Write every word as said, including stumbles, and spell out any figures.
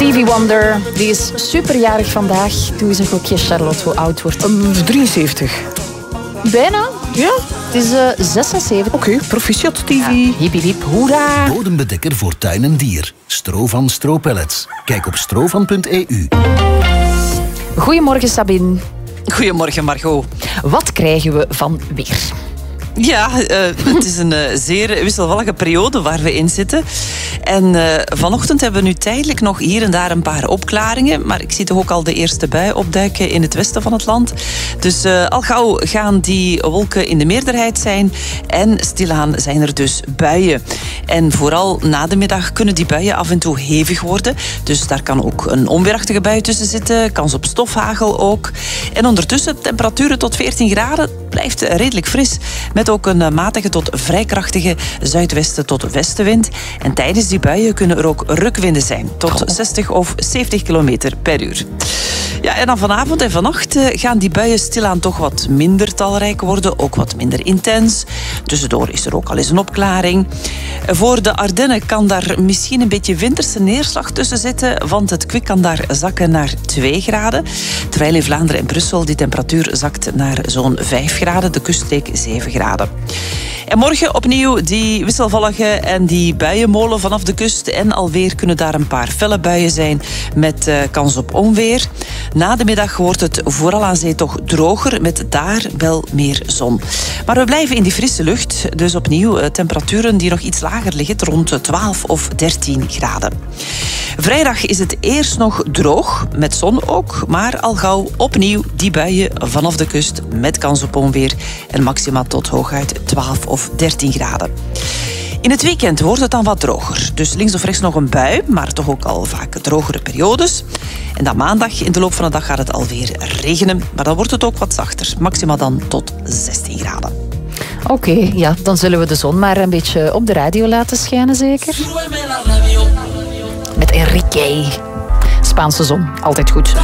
Stevie Wonder, die is superjarig vandaag. Doe eens een gokje, Charlotte, hoe oud wordt hij? Um, drieënzeventig. Bijna. Ja? Het is uh, zesenzeventig. Oké, okay, proficiat, Stevie. Ja, hiep, hiep, hoera. Bodembedekker voor tuin en dier. Strovan Stropellets. Kijk op strovan punt e u. Goedemorgen, Sabine. Goedemorgen, Margot. Wat krijgen we van weer? Ja, uh, het is een uh, zeer wisselvallige periode waar we in zitten. En uh, vanochtend hebben we nu tijdelijk nog hier en daar een paar opklaringen. Maar ik zie toch ook al de eerste bui opduiken in het westen van het land. Dus uh, al gauw gaan die wolken in de meerderheid zijn. En stilaan zijn er dus buien. En vooral na de middag kunnen die buien af en toe hevig worden. Dus daar kan ook een onweerachtige bui tussen zitten. Kans op stofhagel ook. En ondertussen temperaturen tot veertien graden. Blijft redelijk fris. Met ook een matige tot vrij krachtige zuidwesten tot westenwind. En tijdens die buien kunnen er ook rukwinden zijn. Tot zestig of zeventig kilometer per uur. Ja, en dan vanavond en vannacht gaan die buien stilaan toch wat minder talrijk worden. Ook wat minder intens. Tussendoor is er ook al eens een opklaring. Voor de Ardennen kan daar misschien een beetje winterse neerslag tussen zitten. Want het kwik kan daar zakken naar twee graden. Terwijl in Vlaanderen en Brussel die temperatuur zakt naar zo'n vijf graden. De kuststreek zeven graden. En morgen opnieuw die wisselvallige en die buienmolen vanaf de kust. En alweer kunnen daar een paar felle buien zijn met uh, kans op onweer. Na de middag wordt het vooral aan zee toch droger, met daar wel meer zon. Maar we blijven in die frisse lucht. Dus opnieuw uh, temperaturen die nog iets lager liggen, rond twaalf of dertien graden. Vrijdag is het eerst nog droog, met zon ook. Maar al gauw opnieuw die buien vanaf de kust met kans op onweer. En maxima tot hooguit twaalf of dertien graden. In het weekend wordt het dan wat droger. Dus links of rechts nog een bui, maar toch ook al vaak drogere periodes. En dan maandag, in de loop van de dag gaat het alweer regenen. Maar dan wordt het ook wat zachter. Maxima dan tot zestien graden. Oké, okay, ja, dan zullen we de zon maar een beetje op de radio laten schijnen, zeker? Met Enrique. Spaanse zon, altijd goed.